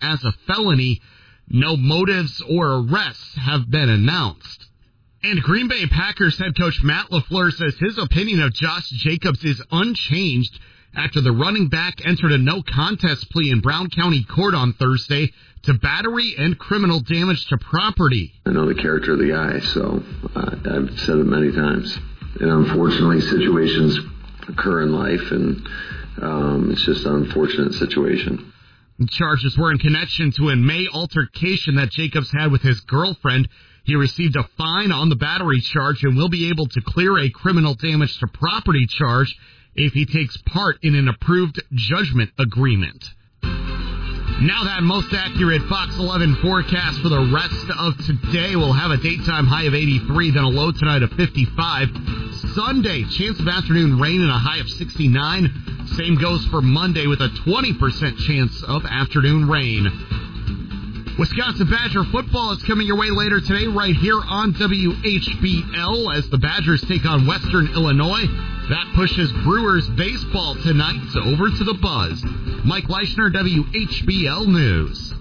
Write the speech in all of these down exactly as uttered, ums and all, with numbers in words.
as a felony. No motives or arrests have been announced. And Green Bay Packers head coach Matt LaFleur says his opinion of Josh Jacobs is unchanged after the running back entered a no-contest plea in Brown County Court on Thursday to battery and criminal damage to property. I know the character of the guy, so uh, I've said it many times. And unfortunately, situations occur in life, and um, it's just an unfortunate situation. The charges were in connection to a May altercation that Jacobs had with his girlfriend. He received a fine on the battery charge and will be able to clear a criminal damage to property charge if he takes part in an approved judgment agreement. Now that most accurate Fox eleven forecast for the rest of today. We'll have a daytime high of eighty-three, then a low tonight of fifty-five. Sunday, chance of afternoon rain and a high of sixty-nine. Same goes for Monday with a twenty percent chance of afternoon rain. Wisconsin Badger football is coming your way later today right here on W H B L as the Badgers take on Western Illinois. That pushes Brewers baseball tonight over to the Buzz. Mike Leischner, W H B L News.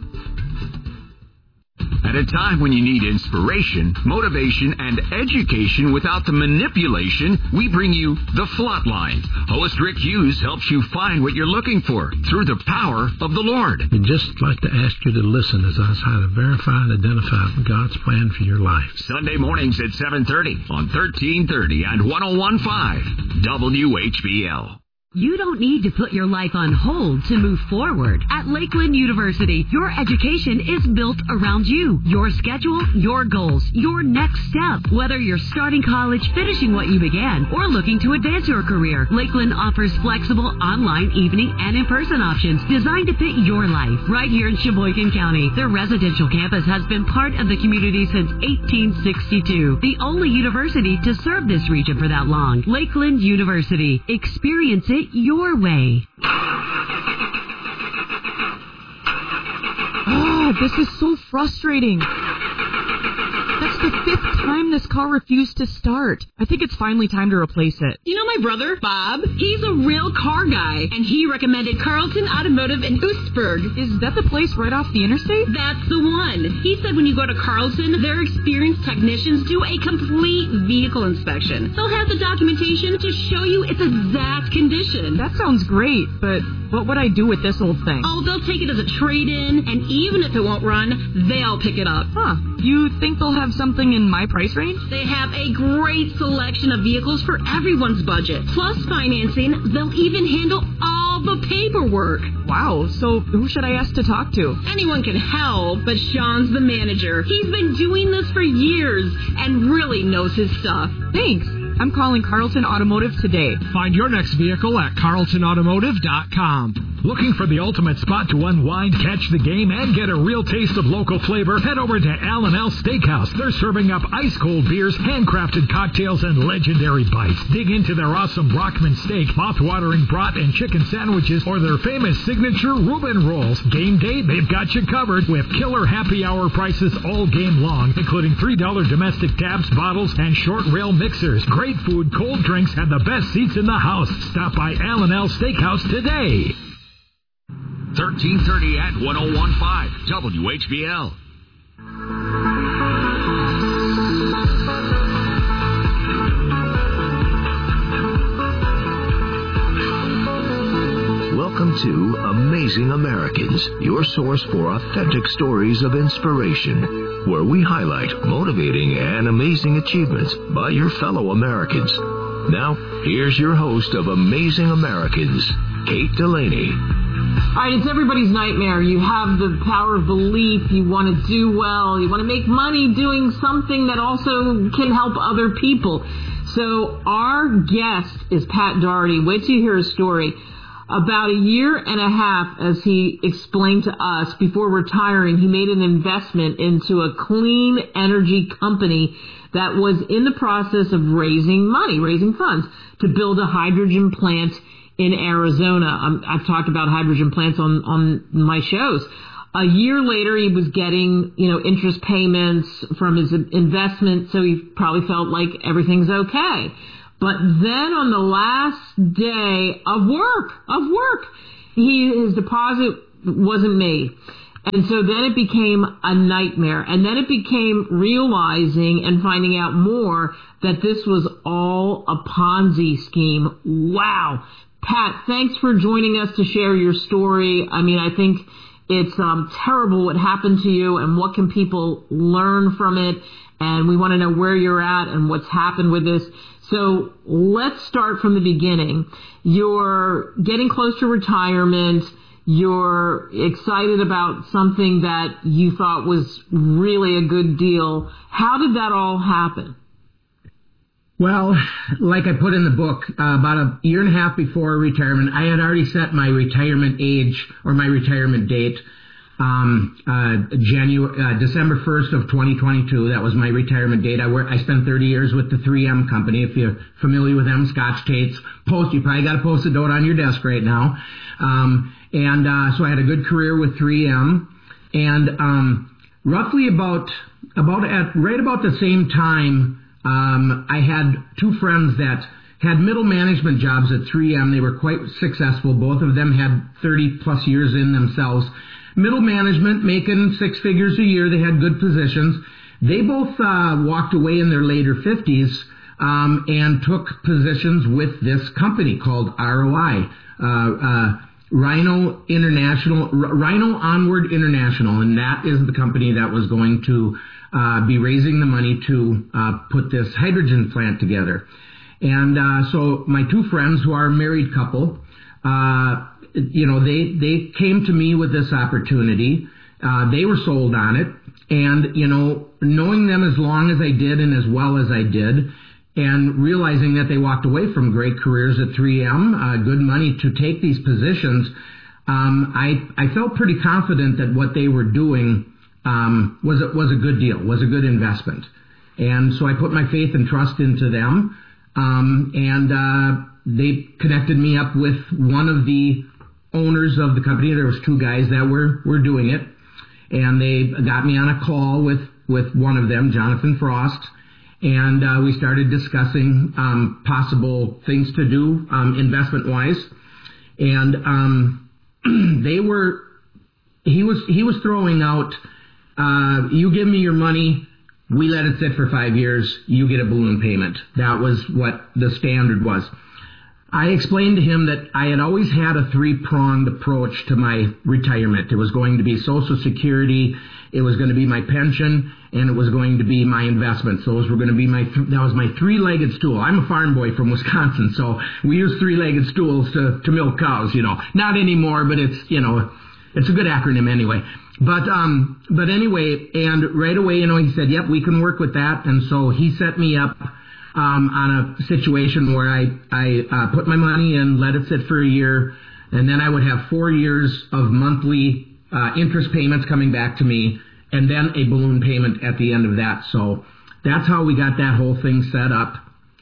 At a time when you need inspiration, motivation, and education without the manipulation, we bring you The Flatline. Host Rick Hughes helps you find what you're looking for through the power of the Lord. I'd just like to ask you to listen as I try to verify and identify God's plan for your life. Sunday mornings at seven thirty on thirteen thirty and one oh one point five W H B L. You don't need to put your life on hold to move forward. At Lakeland University, your education is built around you, your schedule, your goals, your next step. Whether you're starting college, finishing what you began, or looking to advance your career, Lakeland offers flexible online, evening, and in-person options designed to fit your life. Right here in Sheboygan County, their residential campus has been part of the community since eighteen sixty-two. The only university to serve this region for that long. Lakeland University. Experience it your way. Oh, this is so frustrating. That's the fifth time this car refused to start. I think it's finally time to replace it. You know my brother, Bob? He's a real car guy, and he recommended Carlton Automotive in Oostburg. Is that the place right off the interstate? That's the one. He said when you go to Carlton, their experienced technicians do a complete vehicle inspection. They'll have the documentation to show you its exact condition. That sounds great, but what would I do with this old thing? Oh, they'll take it as a trade-in, and even if it won't run, they'll pick it up. Huh. You think they'll have something in my price range? They have a great selection of vehicles for everyone's budget. Plus financing, they'll even handle all the paperwork. Wow, so who should I ask to talk to? Anyone can help, but Sean's the manager. He's been doing this for years and really knows his stuff. Thanks. I'm calling Carlton Automotive today. Find your next vehicle at carlton automotive dot com. Looking for the ultimate spot to unwind, catch the game, and get a real taste of local flavor? Head over to Al and L Steakhouse. They're serving up ice-cold beers, handcrafted cocktails, and legendary bites. Dig into their awesome Brockman steak, mouth-watering brat and chicken sandwiches, or their famous signature Reuben rolls. Game day, they've got you covered with killer happy hour prices all game long, including three dollar domestic tabs, bottles, and short rail mixers. Great food, cold drinks, and the best seats in the house. Stop by Al and L Steakhouse today. thirteen thirty at one oh one point five W H B L. Welcome to Amazing Americans, your source for authentic stories of inspiration, where we highlight motivating and amazing achievements by your fellow Americans. Now, here's your host of Amazing Americans, Kate Delaney. All right, it's everybody's nightmare. You have the power of belief. You want to do well. You want to make money doing something that also can help other people. So our guest is Pat Daugherty. Wait till you hear his story. About a year and a half, as he explained to us, before retiring, he made an investment into a clean energy company that was in the process of raising money, raising funds, to build a hydrogen plant in Arizona. Um, I've talked about hydrogen plants on, on my shows. A year later, he was getting, you know, interest payments from his investment, so he probably felt like everything's okay. But then on the last day of work, of work, he his deposit wasn't made. And so then it became a nightmare. And then it became realizing and finding out more that this was all a Ponzi scheme. Wow. Pat, thanks for joining us to share your story. I mean, I think it's um, terrible what happened to you, and what can people learn from it. And we want to know where you're at and what's happened with this. So let's start from the beginning. You're getting close to retirement. You're excited about something that you thought was really a good deal. How did that all happen? Well, like I put in the book, uh, about a year and a half before retirement, I had already set my retirement age or my retirement date. Um, uh, January, uh, December first of twenty twenty-two. That was my retirement date. I work, I spent thirty years with the three M company. If you're familiar with them, Scotch Tates, post, you probably got a Post-it note on your desk right now. Um, and, uh, so I had a good career with three M, and, um, roughly about, about at, right about the same time, um, I had two friends that had middle management jobs at three M. They were quite successful. Both of them had thirty plus years in themselves. Middle management, making six figures a year. They had good positions. They both uh, walked away in their later fifties um, and took positions with this company called R O I, uh, uh, Rhino International, R- Rhino Onward International, and that is the company that was going to uh, be raising the money to uh, put this hydrogen plant together. And uh, so my two friends, who are a married couple, uh, you know, they, they came to me with this opportunity. Uh, they were sold on it. And, you know, knowing them as long as I did and as well as I did, and realizing that they walked away from great careers at three M, uh, good money to take these positions, um, I, I felt pretty confident that what they were doing um, was, a, was a good deal, was a good investment. And so I put my faith and trust into them. Um, and uh, they connected me up with one of the owners of the company. There was two guys that were, were doing it, and they got me on a call with, with one of them, Jonathan Frost, and uh, we started discussing um, possible things to do um, investment-wise. And um, they were, he was he was throwing out, uh, you give me your money, we let it sit for five years, you get a balloon payment. That was what the standard was. I explained to him that I had always had a three-pronged approach to my retirement. It was going to be Social Security, it was going to be my pension, and it was going to be my investments. Those were going to be my, th- that was my three-legged stool. I'm a farm boy from Wisconsin, so we use three-legged stools to, to milk cows, you know. Not anymore, but it's, you know, it's a good acronym anyway. But, um, but anyway, and right away, you know, he said, yep, we can work with that. And so he set me up Um, on a situation where I, I uh, put my money in, let it sit for a year, and then I would have four years of monthly uh, interest payments coming back to me, and then a balloon payment at the end of that. So that's how we got that whole thing set up.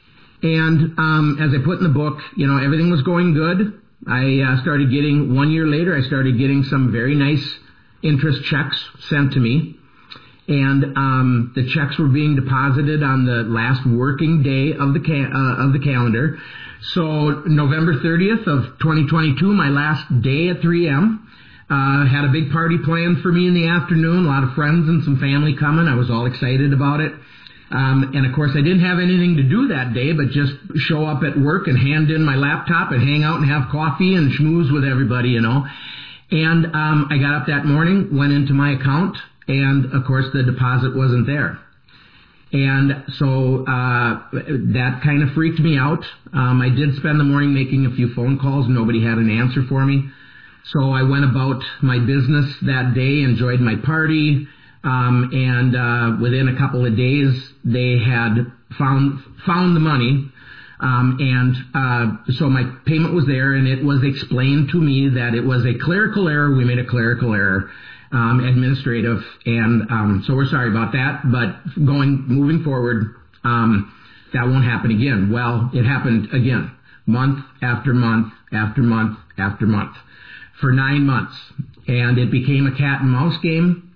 And um, as I put in the book, you know, everything was going good. I uh, started getting, one year later, I started getting some very nice interest checks sent to me. And um, the checks were being deposited on the last working day of the ca- uh, of the calendar. So November thirtieth of twenty twenty-two, my last day at three M, uh, had a big party planned for me in the afternoon. A lot of friends and some family coming. I was all excited about it. Um, and of course, I didn't have anything to do that day, but just show up at work and hand in my laptop and hang out and have coffee and schmooze with everybody, you know. And um, I got up that morning, went into my account. And, of course, the deposit wasn't there. And so uh that kind of freaked me out. Um, I did spend the morning making a few phone calls. Nobody had an answer for me. So I went about my business that day, enjoyed my party, um, and uh within a couple of days, they had found found the money. Um, and uh so my payment was there, and it was explained to me that it was a clerical error. We made a clerical error. Um, administrative, and um, so we're sorry about that, but going, moving forward, um, that won't happen again. Well, it happened again, month after month after month after month, for nine months, and it became a cat and mouse game,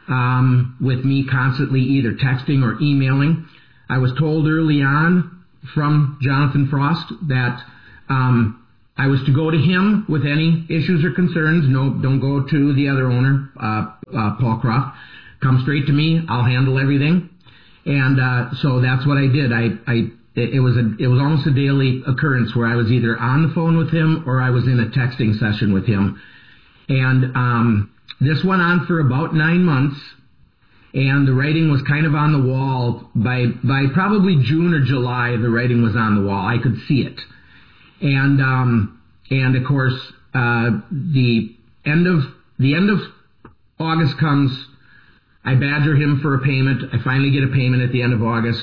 um, with me constantly either texting or emailing. I was told early on from Jonathan Frost that um, I was to go to him with any issues or concerns. No, don't go to the other owner, uh, uh, Paul Croft. Come straight to me. I'll handle everything. And uh, so that's what I did. I, I it, it was a it was almost a daily occurrence where I was either on the phone with him or I was in a texting session with him. And um, this went on for about nine months. And the writing was kind of on the wall. By by probably June or July, the writing was on the wall. I could see it. And um, and of course, uh, the end of the end of August comes. I badger him for a payment. I finally get a payment at the end of August.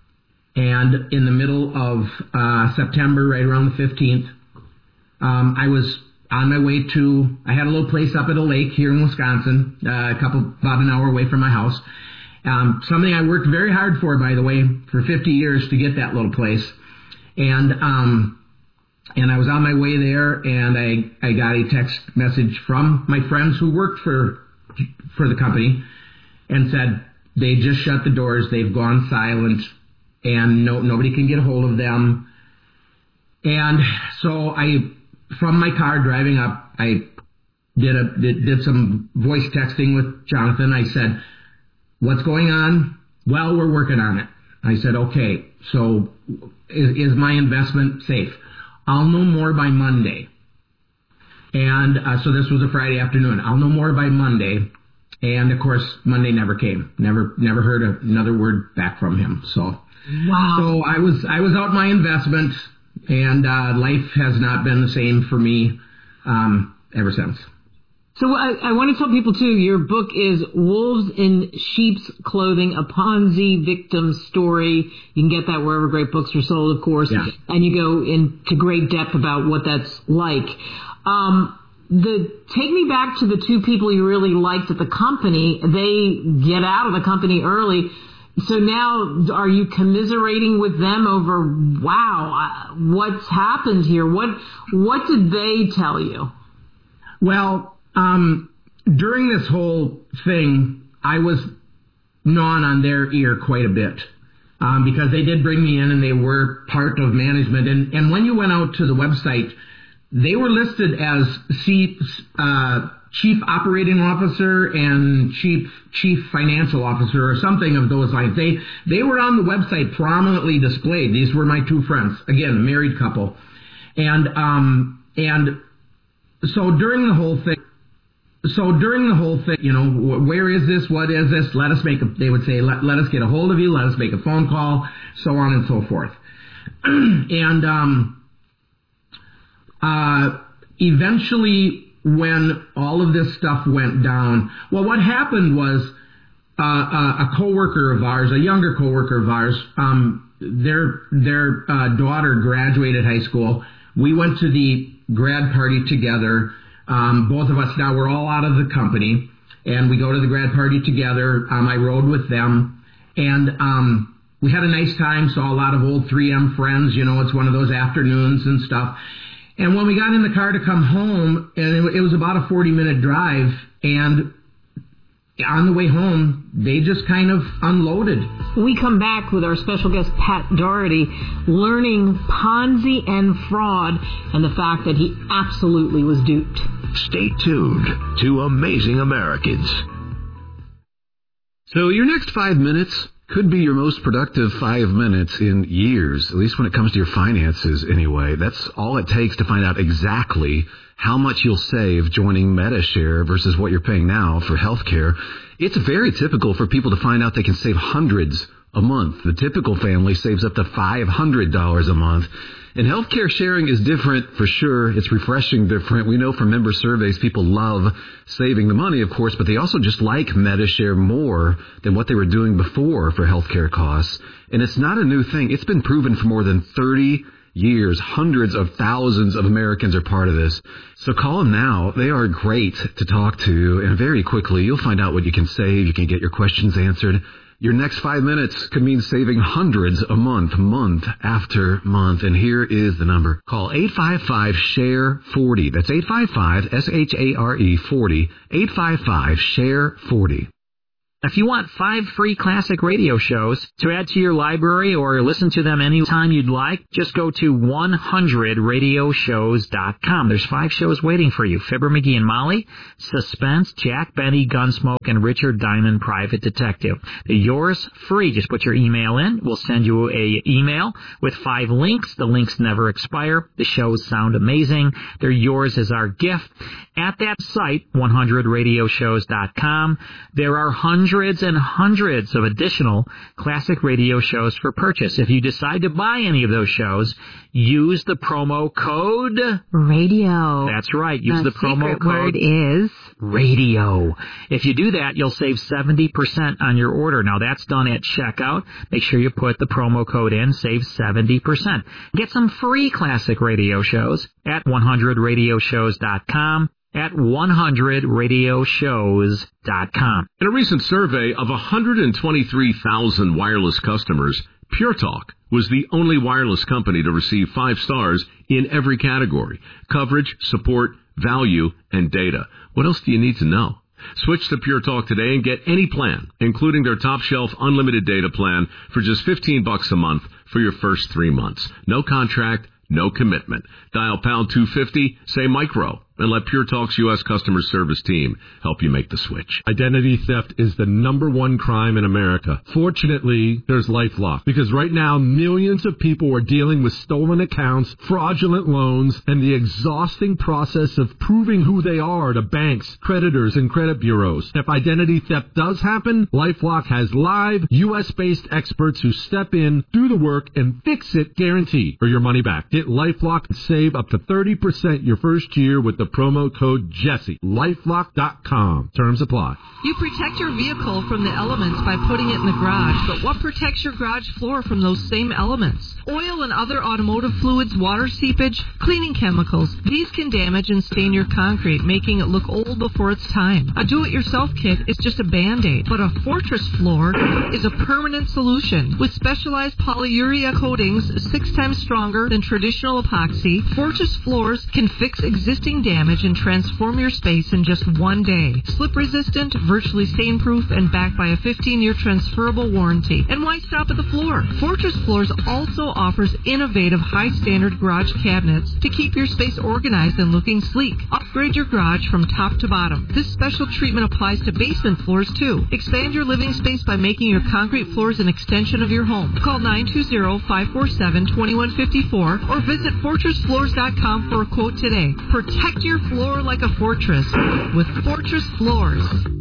And in the middle of uh, September, right around the fifteenth, um, I was on my way to, I had a little place up at a lake here in Wisconsin, uh, a couple, about an hour away from my house. Um, something I worked very hard for, by the way, for fifty years to get that little place. And, um, and I was on my way there, and I, I got a text message from my friends who worked for, for the company and said, they just shut the doors, they've gone silent, and no, nobody can get a hold of them. And so I, from my car driving up, I did a did, did some voice texting with Jonathan. I said, what's going on? Well, we're working on it. I said, okay, so is, is my investment safe? I'll know more by Monday. And uh, so this was a Friday afternoon. I'll know more by Monday. And, of course, Monday never came. Never never heard another word back from him. So, wow. So I was I was out my investment. And uh, life has not been the same for me um, ever since. So I, I want to tell people, too, your book is Wolves in Sheep's Clothing, a Ponzi victim story. You can get that wherever great books are sold, of course. Yeah. And you go into great depth about what that's like. Um, the take me back to the two people you really liked at the company. They get out of the company early. So now, are you commiserating with them over, wow, uh, what's happened here? What what did they tell you? Well, um, during this whole thing, I was gnawing on their ear quite a bit um, because they did bring me in and they were part of management. And, and when you went out to the website, they were listed as C, uh, Chief Operating Officer and Chief Chief Financial Officer or something of those lines. They they were on the website prominently displayed. These were my two friends, again, a married couple, and um and so during the whole thing, so during the whole thing, you know, where is this? What is this? Let us make a. They would say, let let us get a hold of you. Let us make a phone call, so on and so forth, and um uh eventually, when all of this stuff went down, well, what happened was uh, a, a coworker of ours, a younger coworker of ours, um, their their uh, daughter graduated high school. We went to the grad party together. Um, both of us now, we're all out of the company, and we go to the grad party together. Um, I rode with them, and um, we had a nice time, saw a lot of old three M friends. You know, it's one of those afternoons and stuff. And when we got in the car to come home, and it was about a forty-minute drive, and on the way home, they just kind of unloaded. We come back with our special guest, Pat Doherty, learning Ponzi and fraud and the fact that he absolutely was duped. Stay tuned to Amazing Americans. So your next five minutes could be your most productive five minutes in years, at least when it comes to your finances anyway. That's all it takes to find out exactly how much you'll save joining Medi-Share versus what you're paying now for health care. It's very typical for people to find out they can save hundreds a month. The typical family saves up to five hundred dollars a month. And healthcare sharing is different for sure. It's refreshing different. We know from member surveys people love saving the money, of course, but they also just like Medi-Share more than what they were doing before for healthcare costs. And it's not a new thing. It's been proven for more than thirty years. Hundreds of thousands of Americans are part of this. So call them now. They are great to talk to. And very quickly, you'll find out what you can save. You can get your questions answered. Your next five minutes could mean saving hundreds a month, month after month. And here is the number. Call eight five five, S H A R E, forty. That's eight five five, S H A R E, forty. eight five five, S H A R E, forty. If you want five free classic radio shows to add to your library or listen to them anytime you'd like, just go to one hundred radio shows dot com. There's five shows waiting for you. Fibber, McGee and Molly, Suspense, Jack Benny, Gunsmoke, and Richard Diamond, Private Detective. They're yours free. Just put your email in. We'll send you a email with five links. The links never expire. The shows sound amazing. They're yours as our gift. At that site, one hundred radio shows dot com, there are hundreds and hundreds of additional classic radio shows for purchase. If you decide to buy any of those shows, use the promo code radio. That's right. Use the, the promo code word is radio. If you do that, you'll save seventy percent on your order. Now, that's done at checkout. Make sure you put the promo code in. Save seventy percent. Get some free classic radio shows at one hundred radio shows dot com. At one hundred radio shows dot com. In a recent survey of one hundred twenty-three thousand wireless customers, Pure Talk was the only wireless company to receive five stars in every category: coverage, support, value, and data. What else do you need to know? Switch to Pure Talk today and get any plan, including their top shelf unlimited data plan, for just fifteen bucks a month for your first three months. No contract, no commitment. Dial pound two fifty, say micro, and let Pure Talk's U S customer service team help you make the switch. Identity theft is the number one crime in America. Fortunately, there's LifeLock, because right now millions of people are dealing with stolen accounts, fraudulent loans, and the exhausting process of proving who they are to banks, creditors, and credit bureaus. If identity theft does happen, LifeLock has live U S-based experts who step in, do the work, and fix it guaranteed, or your money back. Get LifeLock and save up to thirty percent your first year with the promo code Jesse. LifeLock dot com. Terms apply. You protect your vehicle from the elements by putting it in the garage, but what protects your garage floor from those same elements? Oil and other automotive fluids, water seepage, cleaning chemicals. These can damage and stain your concrete, making it look old before its time. A do-it-yourself kit is just a Band-Aid, but a Fortress floor is a permanent solution. With specialized polyurea coatings six times stronger than traditional epoxy, Fortress floors can fix existing damage and transform your space in just one day. Slip-resistant, virtually stain-proof, and backed by a fifteen-year transferable warranty. And why stop at the floor? Fortress Floors also offers innovative high-standard garage cabinets to keep your space organized and looking sleek. Upgrade your garage from top to bottom. This special treatment applies to basement floors, too. Expand your living space by making your concrete floors an extension of your home. Call nine two zero, five four seven, two one five four or visit fortress floors dot com for a quote today. Protect your floor like a fortress with Fortress Floors.